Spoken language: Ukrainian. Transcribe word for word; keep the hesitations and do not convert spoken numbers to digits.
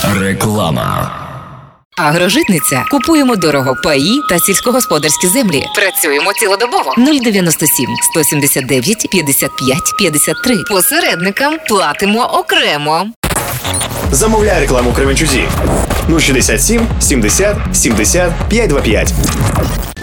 Реклама. Агрожитниця. Купуємо дорого паї та сільськогосподарські землі. Працюємо цілодобово. нуль дев'яносто сім сто сімдесят дев'ять п'ятдесят п'ять п'ятдесят три. Посередникам платимо окремо. Замовляй рекламу Кременчузі. нуль шістдесят сім сімдесят сімдесят п'ятсот двадцять п'ять.